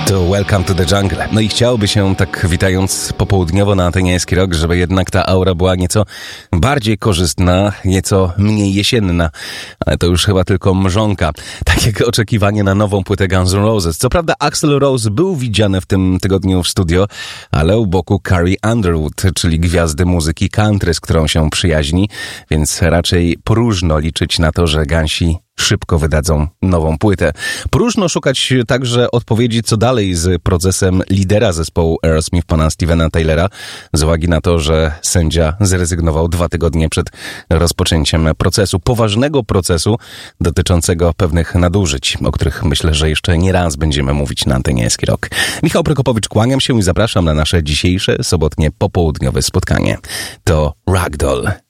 To Welcome to the Jungle. No i chciałoby się, tak witając popołudniowo na antenie Eski Rock, żeby jednak ta aura była nieco bardziej korzystna, nieco mniej jesienna. Ale to już chyba tylko mrzonka. Tak jak oczekiwanie na nową płytę Guns N' Roses. Co prawda Axl Rose był widziany w tym tygodniu w studio, ale u boku Carrie Underwood, czyli gwiazdy muzyki country, z którą się przyjaźni, więc raczej próżno liczyć na to, że Gansi szybko wydadzą nową płytę. Próżno szukać także odpowiedzi, co dalej z procesem lidera zespołu Aerosmith, pana Stevena Taylora, z uwagi na to, że sędzia zrezygnował 2 tygodnie przed rozpoczęciem procesu, poważnego procesu dotyczącego pewnych nadużyć, o których myślę, że jeszcze nie raz będziemy mówić na antenie Eski Rock. Michał Prokopowicz, kłaniam się i zapraszam na nasze dzisiejsze sobotnie popołudniowe spotkanie. To Ragdoll.